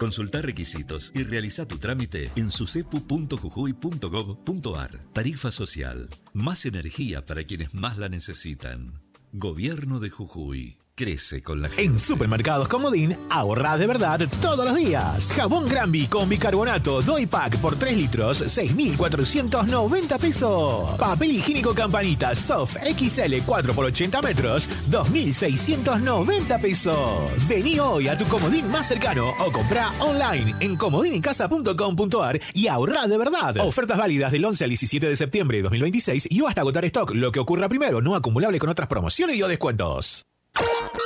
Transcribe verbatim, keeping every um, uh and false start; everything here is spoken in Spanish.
Consulta requisitos y realiza tu trámite en sucepu punto jujuy punto gob punto ar. Tarifa social. Más energía para quienes más la necesitan. Gobierno de Jujuy. Crece con la gente. En Supermercados Comodín, ahorrás de verdad todos los días. Jabón Granby con bicarbonato Doy Pack por tres litros, seis mil cuatrocientos noventa pesos. Papel higiénico Campanita Soft X L cuatro por ochenta metros, dos mil seiscientos noventa pesos. Vení hoy a tu Comodín más cercano o comprá online en comodinencasa punto com punto ar y ahorrá de verdad. Ofertas válidas del once al diecisiete de septiembre de dos mil veintiséis y o hasta agotar stock. Lo que ocurra primero, no acumulable con otras promociones y o descuentos.